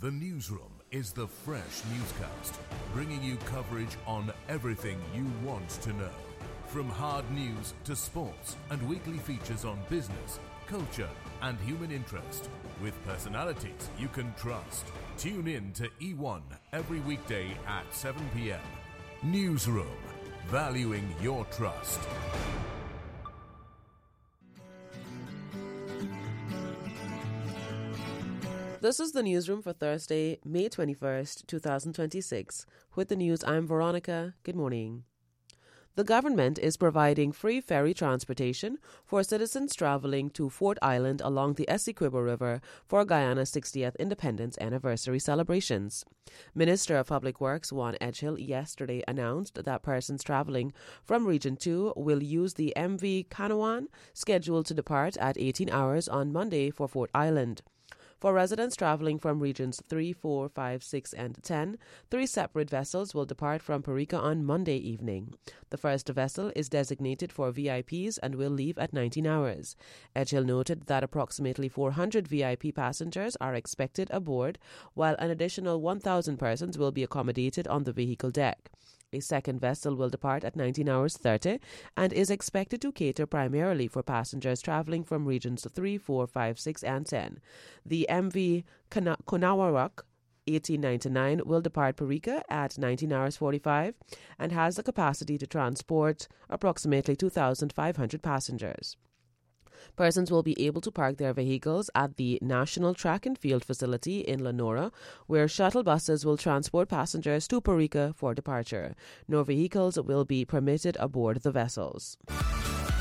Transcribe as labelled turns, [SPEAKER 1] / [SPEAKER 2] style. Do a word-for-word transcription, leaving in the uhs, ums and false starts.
[SPEAKER 1] The Newsroom is the fresh newscast, bringing you coverage on everything you want to know. From hard news to sports and weekly features on business, culture and human interest, with personalities you can trust. Tune in to E one every weekday at seven p.m. Newsroom, valuing your trust.
[SPEAKER 2] This is the Newsroom for Thursday, May twenty-first, twenty twenty-six. With the news, I'm Veronica. Good morning. The government is providing free ferry transportation for citizens traveling to Fort Island along the Essequibo River for Guyana's sixtieth independence anniversary celebrations. Minister of Public Works Juan Edghill yesterday announced that persons traveling from Region two will use the M V Canouan, scheduled to depart at eighteen hours on Monday for Fort Island. For residents traveling from Regions three, four, five, six, and ten, three separate vessels will depart from Parika on Monday evening. The first vessel is designated for V I Ps and will leave at nineteen hours. Edghill noted that approximately four hundred V I P passengers are expected aboard, while an additional one thousand persons will be accommodated on the vehicle deck. A second vessel will depart at nineteen hours thirty and is expected to cater primarily for passengers traveling from Regions three, four, five, six, and ten. The M V Conawarak eighteen ninety-nine will depart Parika at nineteen hours forty-five and has the capacity to transport approximately two thousand five hundred passengers. Persons will be able to park their vehicles at the National Track and Field Facility in Lenora, where shuttle buses will transport passengers to Parika for departure. No vehicles will be permitted aboard the vessels.